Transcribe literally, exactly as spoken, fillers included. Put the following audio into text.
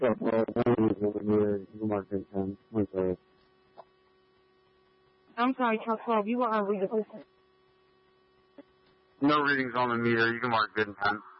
So, well, one reading on the meter, you can mark it ten. I'm sorry. I'm sorry, Chuck twelve, you were on read the person. No readings on the meter, you can mark good and ten.